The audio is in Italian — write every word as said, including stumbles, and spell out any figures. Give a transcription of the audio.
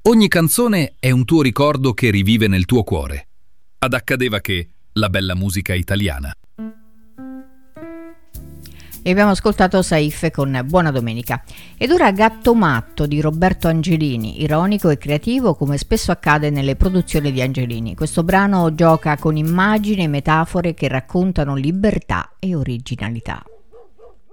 Ogni canzone è un tuo ricordo che rivive nel tuo cuore. Ad Accadeva Che, la bella musica italiana. E abbiamo ascoltato Saif con Buona Domenica. Ed ora Gatto Matto di Roberto Angelini, ironico e creativo come spesso accade nelle produzioni di Angelini. Questo brano gioca con immagini e metafore che raccontano libertà e originalità.